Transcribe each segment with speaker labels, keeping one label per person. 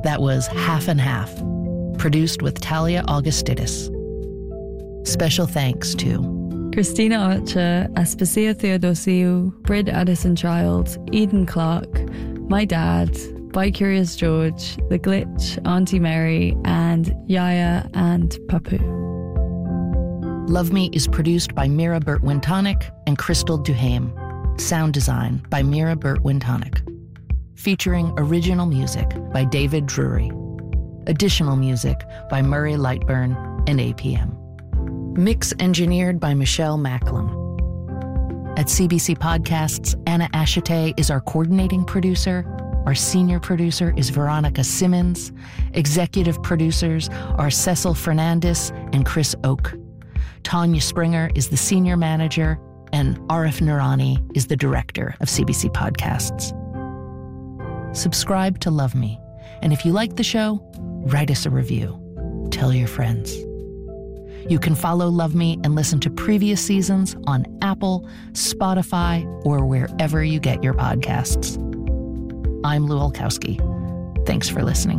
Speaker 1: That was Half and Half, produced with Talia Augustidis. Special thanks to
Speaker 2: Christina Archer, Aspasia Theodosiou, Brid Addison Child, Eden Clark, my dad, By Curious George, The Glitch, Auntie Mary, and Yaya and Papu.
Speaker 1: Love Me is produced by Mira Burt-Wintonic and Crystal Duhame. Sound design by Mira Burt-Wintonic. Featuring original music by David Drury. Additional music by Murray Lightburn and APM. Mix engineered by Michelle Macklem. At CBC Podcasts, Anna Ashite is our coordinating producer. Our senior producer is Veronica Simmons. Executive producers are Cecil Fernandez and Chris Oak. Tanya Springer is the senior manager, and Arif Nurani is the director of CBC Podcasts. Subscribe to Love Me, and if you like the show, write us a review. Tell your friends. You can follow Love Me and listen to previous seasons on Apple, Spotify, or wherever you get your podcasts. I'm Lou Olkowski. Thanks for listening.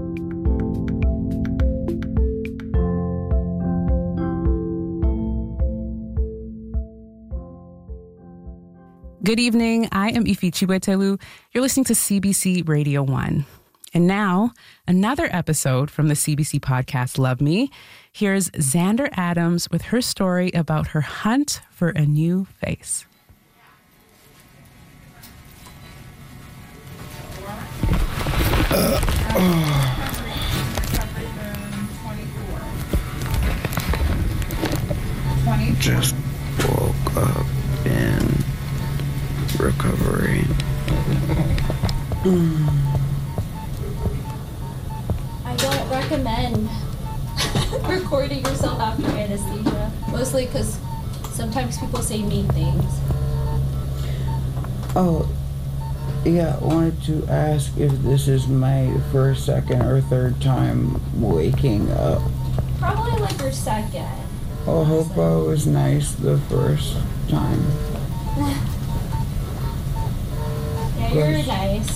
Speaker 3: Good evening. I am Ifi Chiwetelu. You're listening to CBC Radio 1. And now, another episode from the CBC podcast Love Me. Here's Xander Adams with her story about her hunt for a new face.
Speaker 4: Just woke up in recovery.
Speaker 5: I don't recommend recording yourself after anesthesia. Mostly because sometimes people say mean things.
Speaker 4: Oh, yeah, I wanted to ask if this is my first, second, or third time waking up.
Speaker 5: Probably like your second.
Speaker 4: I hope I was nice the first time.
Speaker 5: Yeah, you're nice.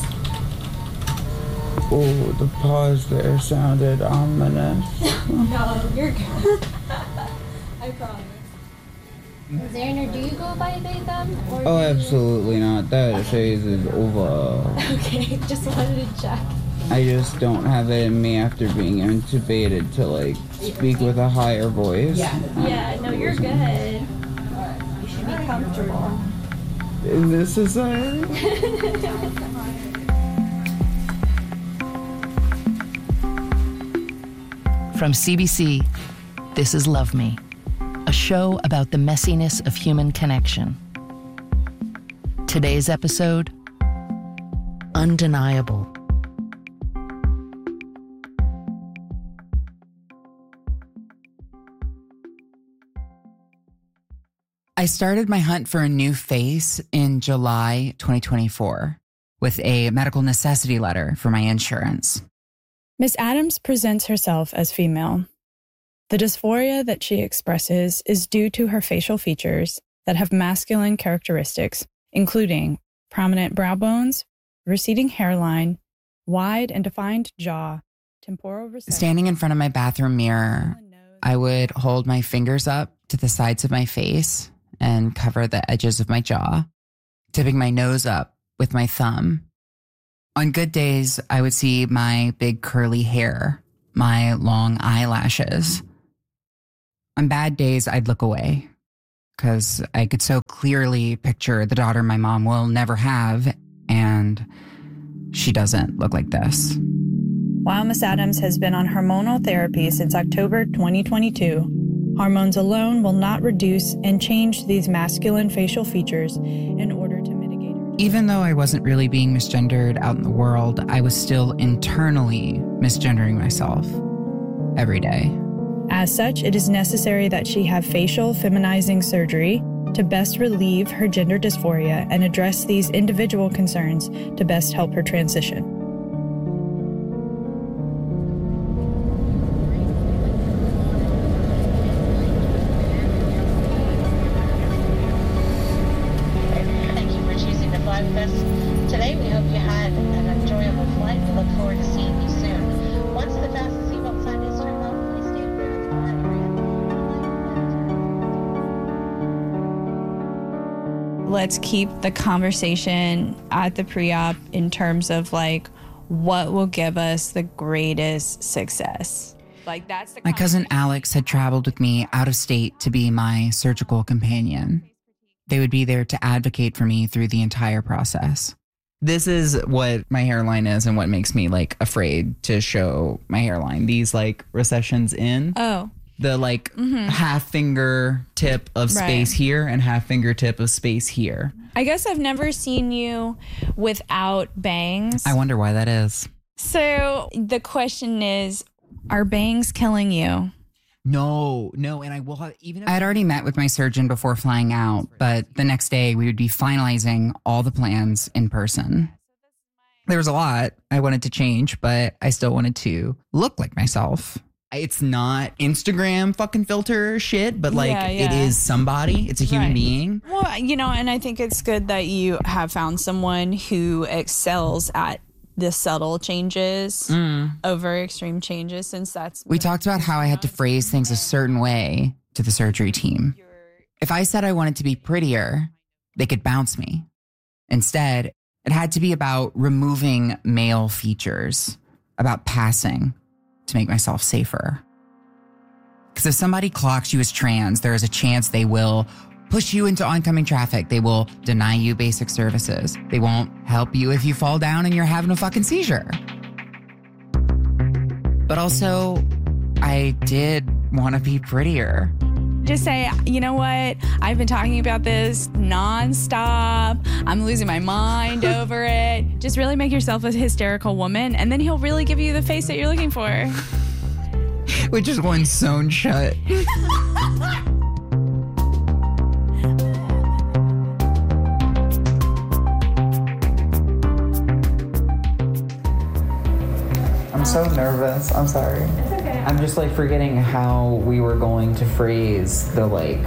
Speaker 4: Oh, the pause there sounded ominous.
Speaker 5: No, you're good. I promise. Xander, do you go by they, them? Or
Speaker 4: Oh, absolutely not. That phase is over.
Speaker 5: Okay, just wanted to check.
Speaker 4: I just don't have it in me after being intubated to, like, speak with a higher voice.
Speaker 5: Yeah, no, you're good. You should be comfortable.
Speaker 4: In this society?
Speaker 1: From CBC, this is Love Me, a show about the messiness of human connection. Today's episode, Undeniable.
Speaker 6: I started my hunt for a new face in July 2024 with a medical necessity letter for my insurance.
Speaker 7: Miss Adams presents herself as female. The dysphoria that she expresses is due to her facial features that have masculine characteristics, including prominent brow bones, receding hairline, wide and defined jaw, temporal recession.
Speaker 6: Standing in front of my bathroom mirror, I would hold my fingers up to the sides of my face and cover the edges of my jaw, tipping my nose up with my thumb. On good days, I would see my big curly hair, my long eyelashes. On bad days, I'd look away because I could so clearly picture the daughter my mom will never have, and she doesn't look like this.
Speaker 7: While Miss Adams has been on hormonal therapy since October 2022, hormones alone will not reduce and change these masculine facial features in order to mitigate her.
Speaker 6: Even though I wasn't really being misgendered out in the world, I was still internally misgendering myself every day.
Speaker 7: As such, it is necessary that she have facial feminizing surgery to best relieve her gender dysphoria and address these individual concerns to best help her transition.
Speaker 8: Thank you for choosing to fly with us today. We hope you had an enjoyable flight. We look forward to seeing you soon.
Speaker 7: let's keep the conversation at the pre-op in terms of like what will give us the greatest success. Like that's the
Speaker 6: My cousin Alex had traveled with me out of state to be my surgical companion. They would be there to advocate for me through the entire process. This is what my hairline is and what makes me like afraid to show my hairline. These like recessions in.
Speaker 7: Oh.
Speaker 6: The like half finger tip of space here and half finger tip of space here.
Speaker 7: I guess I've never seen you without bangs.
Speaker 6: I wonder why that is.
Speaker 7: So the question is, are bangs killing you?
Speaker 6: No, and I will have I had already met with my surgeon before flying out, but the next day we would be finalizing all the plans in person. There was a lot I wanted to change, but I still wanted to look like myself. It's not Instagram fucking filter shit, but like it is somebody. It's a human being.
Speaker 7: Well, and I think it's good that you have found someone who excels at the subtle changes over extreme changes, since that's...
Speaker 6: We talked about how I had to phrase things a certain way to the surgery team. If I said I wanted to be prettier, they could bounce me. Instead, it had to be about removing male features, about passing to make myself safer. Because if somebody clocks you as trans, there is a chance they will push you into oncoming traffic. They will deny you basic services. They won't help you if you fall down and you're having a fucking seizure. But also, I did want to be prettier.
Speaker 7: Just say, you know what? I've been talking about this nonstop. I'm losing my mind over it. Just really make yourself a hysterical woman, and then he'll really give you the face that you're looking for.
Speaker 6: With just one sewn shut. I'm so nervous. I'm sorry.
Speaker 5: It's okay.
Speaker 6: I'm just like forgetting how we were going to phrase the like.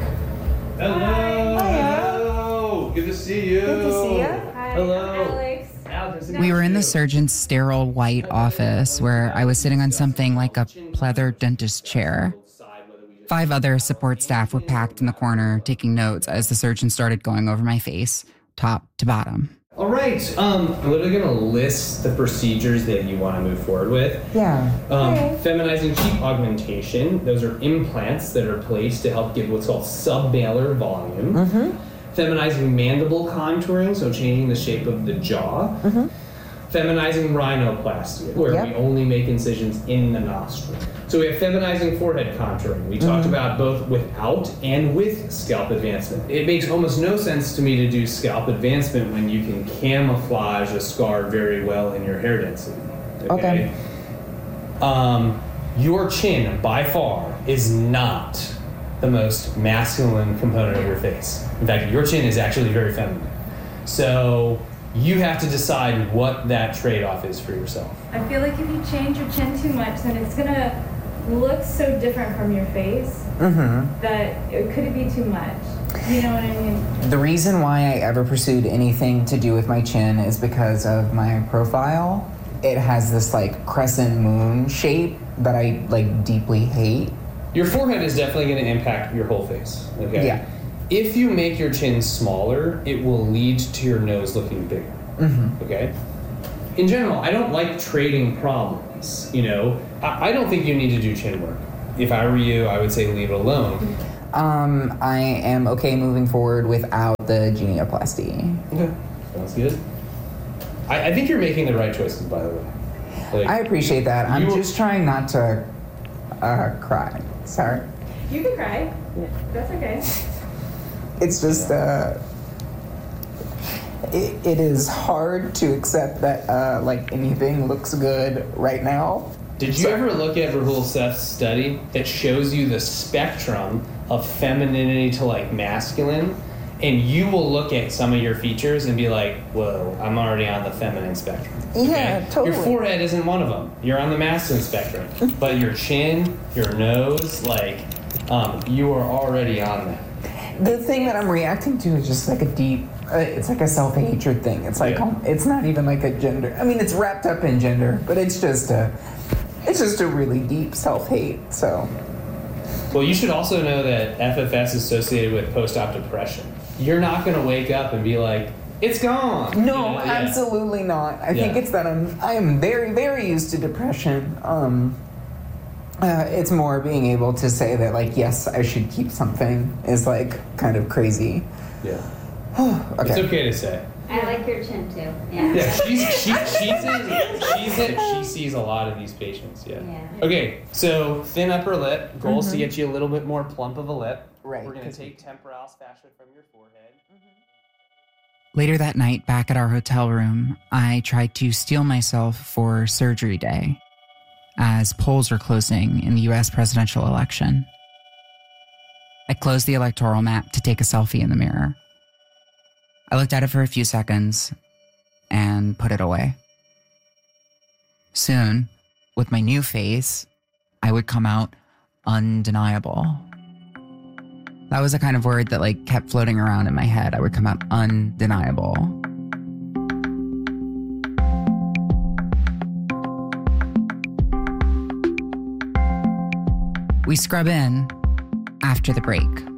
Speaker 9: Hello. Good to see you.
Speaker 5: Good to see you. Hi.
Speaker 9: Hello.
Speaker 5: Alex.
Speaker 6: We were in the surgeon's sterile white office where I was sitting on something like a pleather dentist chair. 5 other support staff were packed in the corner taking notes as the surgeon started going over my face, top to bottom.
Speaker 9: All right. I'm literally going to list the procedures that you want to move forward with.
Speaker 6: Yeah.
Speaker 9: Feminizing cheek augmentation. Those are implants that are placed to help give what's called submalar volume. Feminizing mandible contouring, so changing the shape of the jaw. Feminizing rhinoplasty, where we only make incisions in the nostril. So we have feminizing forehead contouring. We talked about both without and with scalp advancement. It makes almost no sense to me to do scalp advancement when you can camouflage a scar very well in your hair density. Okay. Your chin, by far, is not the most masculine component of your face. In fact, your chin is actually very feminine. So you have to decide what that trade-off is for yourself.
Speaker 5: I feel like if you change your chin too much, then it's gonna look so different from your face that could it be too much? You know what I mean?
Speaker 6: The reason why I ever pursued anything to do with my chin is because of my profile. It has this like crescent moon shape that I like deeply hate.
Speaker 9: Your forehead is definitely going to impact your whole face. Okay. Yeah. If you make your chin smaller, it will lead to your nose looking bigger. Okay. In general, I don't like trading problems. You know, I don't think you need to do chin work. If I were you, I would say leave it alone.
Speaker 6: I am okay moving forward without the genioplasty.
Speaker 9: Okay. Sounds good. I think you're making the right choices, by the way. Like,
Speaker 6: I appreciate that. I'm just trying not to cry. Sorry.
Speaker 5: You can cry. That's okay.
Speaker 6: It's just, it is hard to accept that, like, anything looks good right now.
Speaker 9: Did you ever look at Rahul Seth's study that shows you the spectrum of femininity to, like, masculine? And you will look at some of your features and be like, whoa, I'm already on the feminine spectrum.
Speaker 6: Yeah, totally.
Speaker 9: Your forehead isn't one of them. You're on the masculine spectrum. But your chin, your nose, like, you are already on that.
Speaker 6: The thing that I'm reacting to is just like a deep, it's like a self-hatred thing. It's like, it's not even like a gender. I mean, it's wrapped up in gender, but it's just a really deep self-hate, so.
Speaker 9: Well, you should also know that FFS is associated with post-op depression. you're not going to wake up and be like, it's gone.
Speaker 6: No, absolutely not. I think it's that I am very, very used to depression. It's more being able to say that, like, yes, I should keep something is, like, kind of crazy.
Speaker 9: Yeah.
Speaker 6: Okay.
Speaker 9: It's okay to say.
Speaker 8: I like your chin too. Yeah.
Speaker 9: Yeah, she sees a lot of these patients. Yeah. Okay, so thin upper lip. Goals to get you a little bit more plump of a lip.
Speaker 6: Right.
Speaker 9: We're gonna take temporal fascia from your forehead.
Speaker 6: Later that night, back at our hotel room, I tried to steel myself for surgery day, as polls were closing in the U.S. presidential election. I closed the electoral map to take a selfie in the mirror. I looked at it for a few seconds and put it away. Soon, with my new face, I would come out undeniable. That was a kind of word that, like, kept floating around in my head. I would come out undeniable. We scrub in after the break.